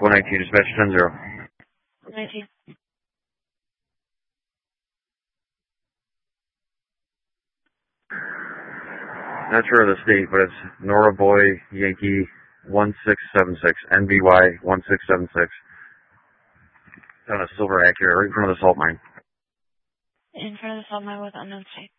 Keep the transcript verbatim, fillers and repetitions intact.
one nineteen, dispatch ten zero. nineteen. Not sure of the state, but it's Nora Boy Yankee one six seven six, N B Y one six seven six. On a silver Acura right in front of the salt mine. In front of the salt mine with unknown state.